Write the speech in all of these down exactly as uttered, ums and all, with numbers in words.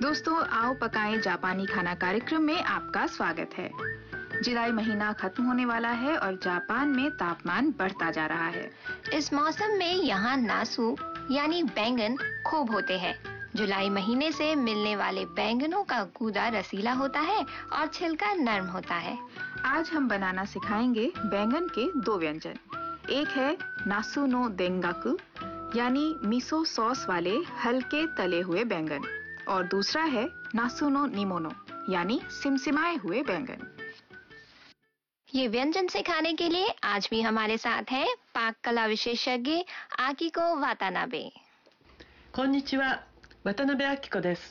दोस्तों, आओ पकाएं जापानी खाना कार्यक्रम में आपका स्वागत है। जुलाई महीना खत्म होने वाला है और जापान में तापमान बढ़ता जा रहा है। इस मौसम में यहाँ नासू यानी बैंगन खूब होते हैं। जुलाई महीने से मिलने वाले बैंगनों का गूदा रसीला होता है और छिलका नरम होता है। आज हम बनाना सिखाएंगे बैंगन के दो व्यंजन। एक है नासू नो देंगाकु यानी मिसो सॉस वाले हल्के तले हुए बैंगन, और दूसरा है नासू नो निमोनो यानी सिमसिमाए हुए बैंगन। ये व्यंजन सिखाने के लिए आज भी हमारे साथ हैं पाक कला विशेषज्ञ आकिको वातानाबे। कोन्निचिवा, वातानाबे आकिको देसु।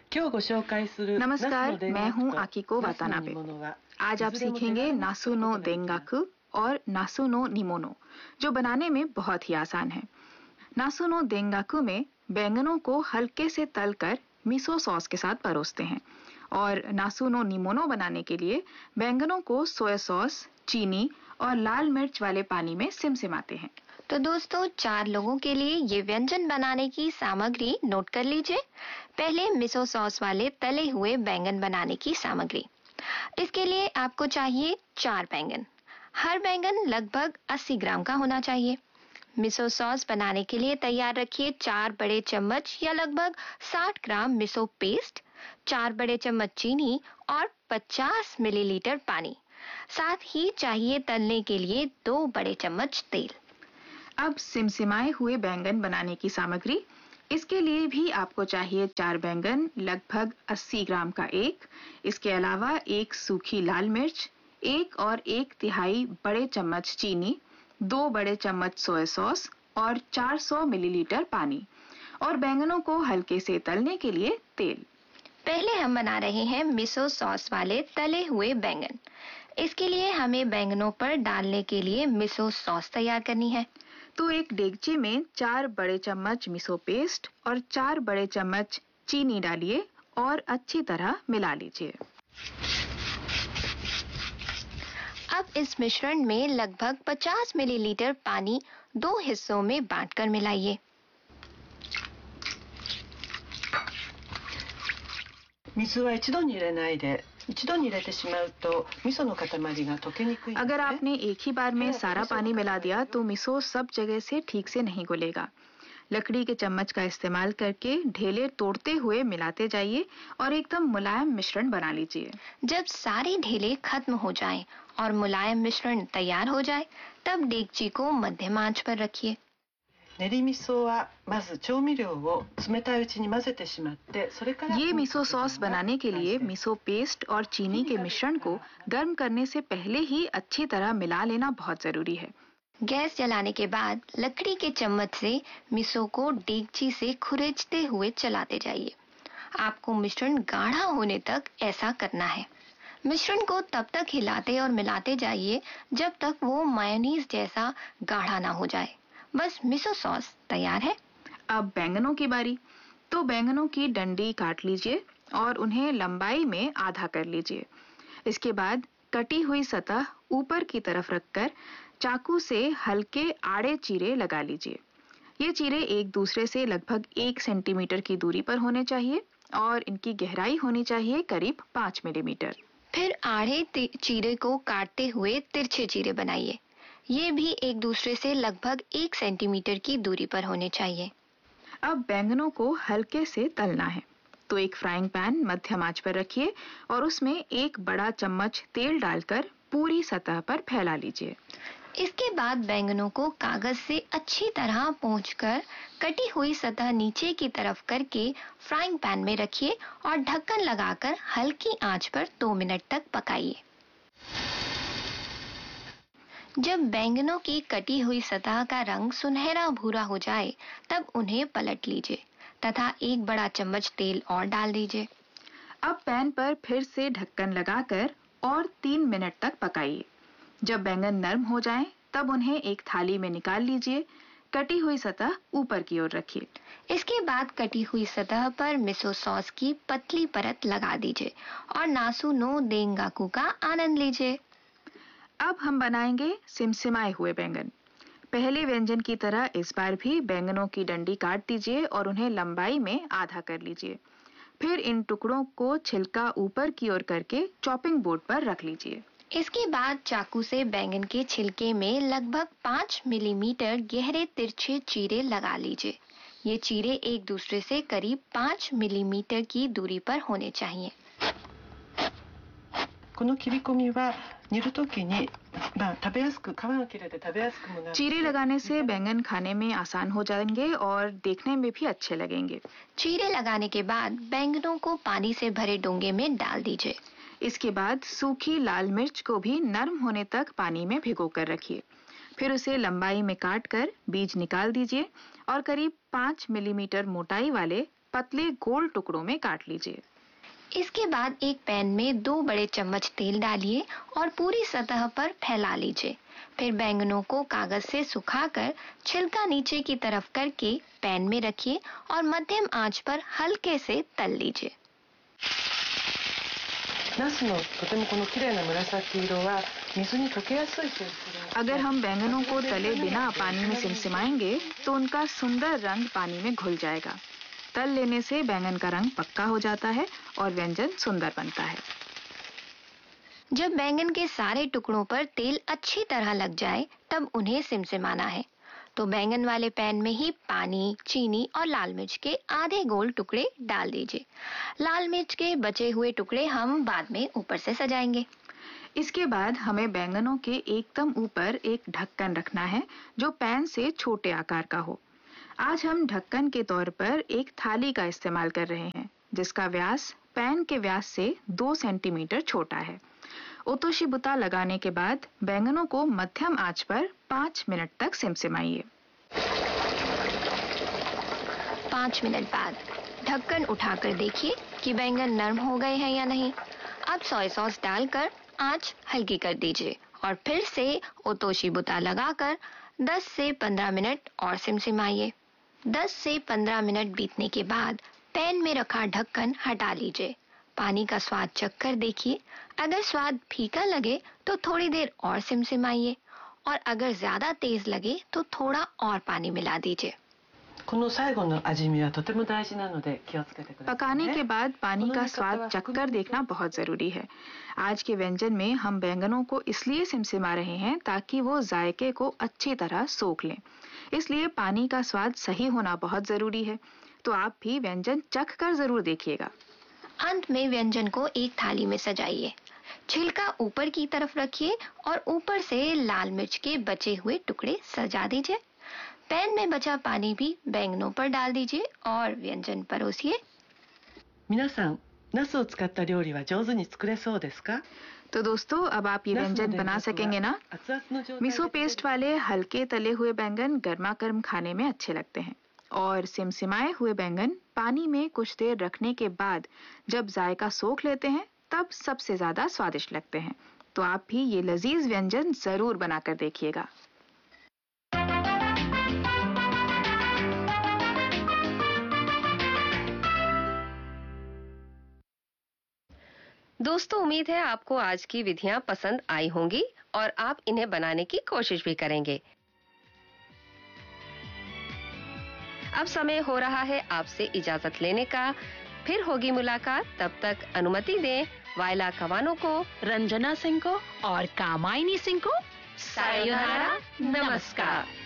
नमस्कार, मैं हूँ आकिको वातानाबे। आज आप सीखेंगे नासू नो देंगाकु और नासू नो निमोनो, जो बनाने में बहुत ही आसान है। नासू नो देंगाकु में बैंगनों को हल्के से तलकर मिसो सॉस के साथ परोसते हैं, और नासू नो निमोनो बनाने के लिए बैंगनों को सोया सॉस, चीनी और लाल मिर्च वाले पानी में सिमसिमाते हैं। तो दोस्तों, चार लोगों के लिए ये व्यंजन बनाने की सामग्री नोट कर लीजिए। पहले मिसो सॉस वाले तले हुए बैंगन बनाने की सामग्री। इसके लिए आपको चाहिए चार बैंगन। हर बैंगन लगभग अस्सी ग्राम का होना चाहिए। मिसो सॉस बनाने के लिए तैयार रखिए चार बड़े चम्मच या लगभग साठ ग्राम मिसो पेस्ट, चार बड़े चम्मच चीनी और पचास मिलीलीटर पानी। साथ ही चाहिए तलने के लिए दो बड़े चम्मच तेल। अब सिमसिमाए हुए बैंगन बनाने की सामग्री। इसके लिए भी आपको चाहिए चार बैंगन, लगभग अस्सी ग्राम का एक। इसके अलावा एक सूखी लाल मिर्च, एक और एक तिहाई बड़े चम्मच चीनी, दो बड़े चम्मच सोया सॉस और चार सौ मिलीलीटर पानी, और बैंगनों को हल्के से तलने के लिए तेल। पहले हम बना रहे हैं मिसो सॉस वाले तले हुए बैंगन। इसके लिए हमें बैंगनों पर डालने के लिए मिसो सॉस तैयार करनी है। तो एक डेगची में चार बड़े चम्मच मिसो पेस्ट और चार बड़े चम्मच चीनी डालिए और अच्छी तरह मिला लीजिए। अब इस मिश्रण में लगभग पचास मिलीलीटर पानी दो हिस्सों में बांटकर मिलाइए। अगर आपने एक ही बार में सारा पानी मिला दिया तो मिसो सब जगह से ठीक से नहीं घुलेगा। लकड़ी के चम्मच का इस्तेमाल करके ढेले तोड़ते हुए मिलाते जाइए और एकदम मुलायम मिश्रण बना लीजिए। जब सारे ढेले खत्म हो जाएं और मुलायम मिश्रण तैयार हो जाए, तब डेगची को मध्यम आंच पर रखिए। ये मिसो सॉस बनाने के लिए मिसो पेस्ट और चीनी के मिश्रण को गर्म करने से पहले ही अच्छी तरह मिला लेना बहुत जरूरी है। गैस जलाने के बाद लकड़ी के चम्मच से मिसो को डेगची से खुरेचते हुए चलाते जाइए। आपको मिश्रण गाढ़ा होने तक ऐसा करना है। मिश्रण को तब तक हिलाते और मिलाते जाइए जब तक वो मायोनीज जैसा गाढ़ा ना हो जाए। बस मिसो सॉस तैयार है। अब बैंगनों की बारी। तो बैंगनों की डंडी काट लीजिए और उन्हें लंबाई में आधा कर लीजिए। इसके बाद कटी हुई सतह ऊपर की तरफ रखकर चाकू से हल्के आड़े चीरे लगा लीजिए। ये चीरे एक दूसरे से लगभग एक सेंटीमीटर की दूरी पर होने चाहिए और इनकी गहराई होनी चाहिए करीब पाँच मिलीमीटर। फिर आड़े चीरे को काटते हुए तिरछे चीरे बनाइए। ये भी एक दूसरे से लगभग एक सेंटीमीटर की दूरी पर होने चाहिए। अब बैंगनों को हल्के से तलना है। तो एक फ्राइंग पैन मध्यम आंच पर रखिए और उसमें एक बड़ा चम्मच तेल डालकर पूरी सतह पर फैला लीजिए। इसके बाद बैंगनों को कागज से अच्छी तरह पोंछकर कटी हुई सतह नीचे की तरफ करके फ्राइंग पैन में रखिए और ढक्कन लगाकर हल्की आंच पर दो मिनट तक पकाइए। जब बैंगनों की कटी हुई सतह का रंग सुनहरा भूरा हो जाए, तब उन्हें पलट लीजिए तथा एक बड़ा चम्मच तेल और डाल दीजिए। अब पैन पर फिर से ढक्कन लगाकर और तीन मिनट तक पकाइए। जब बैंगन नरम हो जाएं, तब उन्हें एक थाली में निकाल लीजिए। कटी हुई सतह ऊपर की ओर रखिए। इसके बाद कटी हुई सतह पर मिसो सॉस की पतली परत लगा दीजिए और नासू नो देंगाकू का आनंद लीजिए। अब हम बनाएंगे सिमसिमाए हुए बैंगन। पहले व्यंजन की तरह इस बार भी बैंगनों की डंडी काट दीजिए और उन्हें लंबाई में आधा कर लीजिए। फिर इन टुकड़ों को छिलका ऊपर की ओर करके चॉपिंग बोर्ड पर रख लीजिए। इसके बाद चाकू से बैंगन के छिलके में लगभग पाँच मिलीमीटर गहरे तिरछे चीरे लगा लीजिए। ये चीरे एक दूसरे से करीब पाँच मिलीमीटर की दूरी पर होने चाहिए। この切り込みは煮るときに、まあ、食べやすく皮が切れて食べやすくもなる。 चीरे लगाने से बैंगन खाने में आसान हो जाएंगे और देखने में भी अच्छे लगेंगे। चीरे लगाने के बाद बैंगनों को पानी से भरे डोंगे में डाल दीजिए। इसके बाद सूखी लाल मिर्च को भी नरम होने तक पानी में भिगो कर रखिए। फिर उसे लंबाई में काट कर बीज निकाल दीजिए और करीब पाँच मिलीमीटर मोटाई वाले पतले गोल टुकड़ों में काट लीजिए। इसके बाद एक पैन में दो बड़े चम्मच तेल डालिए और पूरी सतह पर फैला लीजिए। फिर बैंगनों को कागज से सुखाकर छिलका नीचे की तरफ करके पैन में रखिए और मध्यम आंच पर हल्के से तल लीजिए। ナスのとてもこの綺麗な紫色は水に溶けやすい性質が अगर हम बैंगनों को तले बिना पानी में सिमसिमाएंगे तो उनका सुंदर रंग पानी में घुल जाएगा। तल लेने से बैंगन का रंग पक्का हो जाता है और व्यंजन सुंदर बनता है। जब बैंगन के सारे टुकड़ों पर तेल अच्छी तरह लग जाए तब उन्हें सिमसिमाना है। तो बैंगन वाले पैन में ही पानी, चीनी और लाल मिर्च के आधे गोल टुकड़े डाल दीजिए। लाल मिर्च के बचे हुए टुकड़े हम बाद में ऊपर से सजाएंगे। इसके बाद हमें बैंगनों के एकदम ऊपर एक ढक्कन रखना है जो पैन से छोटे आकार का हो। आज हम ढक्कन के तौर पर एक थाली का इस्तेमाल कर रहे हैं जिसका व्यास पैन के व्यास से दो सेंटीमीटर छोटा है। ओतोशी बुता लगाने के बाद बैंगनों को मध्यम आंच पर पाँच मिनट तक सिमसिमाइए। पाँच मिनट बाद ढक्कन उठाकर देखिए कि बैंगन नरम हो गए हैं या नहीं। अब सोया सॉस डालकर आंच हल्की कर दीजिए और फिर से ओतोशी बुता लगाकर दस से पंद्रह मिनट और सिमसिमाइए। दस से पंद्रह मिनट बीतने के बाद पैन में रखा ढक्कन हटा लीजिए। पानी का स्वाद चख कर देखिए। अगर स्वाद फीका लगे तो थोड़ी देर और सिमसिमाइए और अगर ज्यादा तेज लगे तो थोड़ा और पानी मिला दीजिए। この最後の味見はとても大事なので気をつけてください。 पकाने के बाद पानी का स्वाद चखकर देखना बहुत जरूरी है। आज के व्यंजन में हम बैंगनों को इसलिए सिमसिमा रहे हैं ताकि वो जायके को अच्छी तरह सोख लें। इसलिए पानी का स्वाद सही होना बहुत जरूरी है। तो आप भी व्यंजन चख कर जरूर देखिएगा। अंत में व्यंजन को एक थाली में सजाइए। छिलका ऊपर की तरफ रखिए और ऊपर से लाल मिर्च के बचे हुए टुकड़े सजा दीजिए। पैन में बचा पानी भी बैंगनों पर डाल दीजिए और व्यंजन परोसिए। 皆さん、ナスを使った料理は上手に作れそうですか? तो दोस्तों अब आप ये व्यंजन बना सकेंगे ना? मिसो पेस्ट वाले हल्के तले हुए बैंगन गर्मा गर्म खाने में अच्छे लगते हैं और सिमसिमाए हुए बैंगन पानी में कुछ देर रखने के बाद जब जायका सोख लेते हैं तब सबसे ज्यादा स्वादिष्ट लगते हैं। तो आप भी ये लजीज व्यंजन जरूर बनाकर देखिएगा। दोस्तों उम्मीद है आपको आज की विधियां पसंद आई होंगी और आप इन्हें बनाने की कोशिश भी करेंगे। अब समय हो रहा है आपसे इजाजत लेने का। फिर होगी मुलाकात। तब तक अनुमति दें वायला कवानो को, रंजना सिंह को और कामायनी सिंह को सायोनारा, नमस्कार।